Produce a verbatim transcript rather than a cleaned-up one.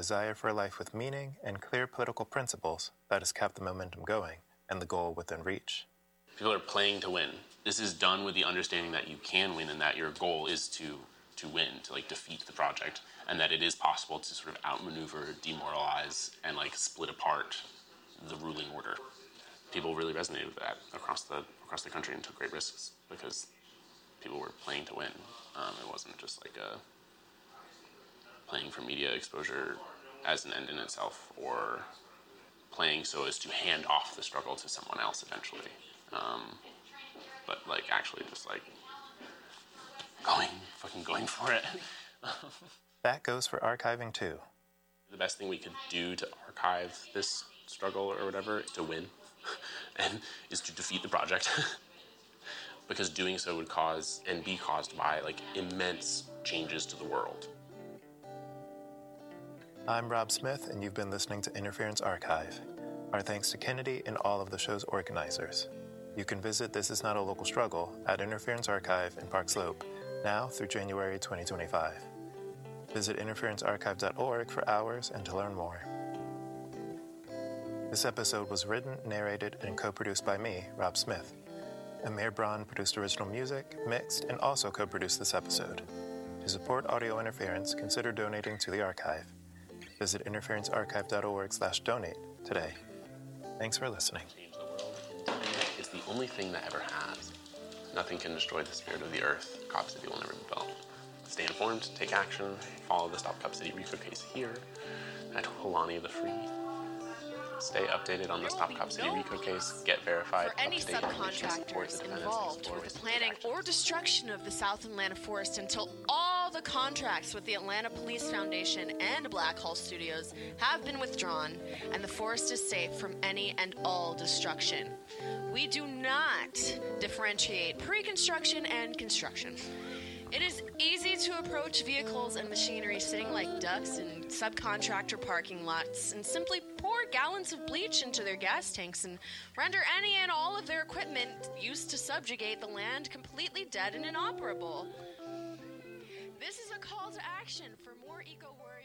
desire for a life with meaning and clear political principles that has kept the momentum going and the goal within reach. People are playing to win. This is done with the understanding that you can win and that your goal is to to win, to like defeat the project, and that it is possible to sort of outmaneuver, demoralize, and like split apart the ruling order. People really resonated with that across the across the country and took great risks because people were playing to win. Um, it wasn't just like a playing for media exposure as an end in itself, or playing so as to hand off the struggle to someone else eventually. Um, but like actually just like going, fucking going for it. That goes for archiving too. The best thing we could do to archive this struggle or whatever is to win and is to defeat the project. Because doing so would cause and be caused by like immense changes to the world. I'm Rob Smith, and you've been listening to Interference Archive. Our thanks to Kennedy and all of the show's organizers. You can visit This Is Not a Local Struggle at Interference Archive in Park Slope, now through January twenty twenty-five. Visit interference archive dot org for hours and to learn more. This episode was written, narrated, and co-produced by me, Rob Smith. Amir Braun produced original music, mixed, and also co-produced this episode. To support audio interference, consider donating to the archive. Visit interference archive dot org slash donate today. Thanks for listening. Change the world. It's the only thing that ever has. Nothing can destroy the spirit of the earth. Cop City will never be built. Stay informed, take action, follow the Stop Cop City RICO case here at Holani the Free. Stay updated on the Stop Cop City RICO case. Get verified. For any subcontractors involved with the planning or destruction of the South Atlanta forest until all the contracts with the Atlanta Police Foundation and Black Hole Studios have been withdrawn and the forest is safe from any and all destruction. We do not differentiate pre-construction and construction. It is easy to approach vehicles and machinery sitting like ducks in subcontractor parking lots and simply pour gallons of bleach into their gas tanks and render any and all of their equipment used to subjugate the land completely dead and inoperable. This is a call to action for more eco-warriors.